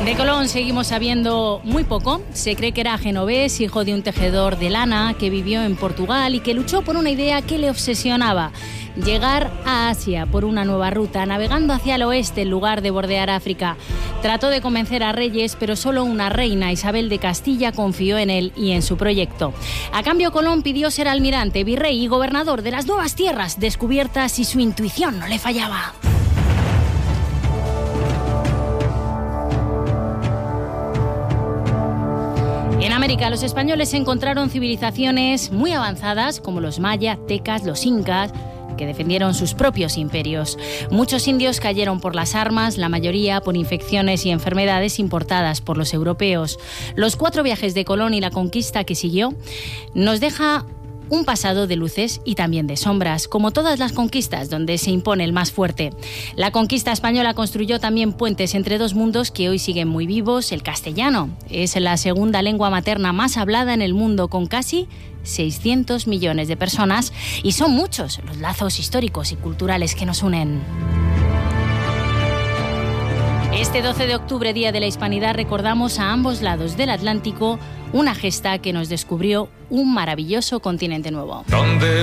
De Colón seguimos sabiendo muy poco. Se cree que era genovés, hijo de un tejedor de lana que vivió en Portugal y que luchó por una idea que le obsesionaba: llegar a Asia por una nueva ruta, navegando hacia el oeste en lugar de bordear África. Trató de convencer a reyes, pero solo una reina, Isabel de Castilla, confió en él y en su proyecto. A cambio, Colón pidió ser almirante, virrey y gobernador de las nuevas tierras descubiertas, y su intuición no le fallaba. En América, los españoles encontraron civilizaciones muy avanzadas, como los mayas, aztecas, los incas, que defendieron sus propios imperios. Muchos indios cayeron por las armas, la mayoría por infecciones y enfermedades importadas por los europeos. Los 4 viajes de Colón y la conquista que siguió nos deja un pasado de luces y también de sombras, como todas las conquistas donde se impone el más fuerte. La conquista española construyó también puentes entre dos mundos que hoy siguen muy vivos. El castellano es la segunda lengua materna más hablada en el mundo, con casi 600 millones de personas, y son muchos los lazos históricos y culturales que nos unen. Este 12 de octubre, Día de la Hispanidad, recordamos a ambos lados del Atlántico una gesta que nos descubrió un maravilloso continente nuevo.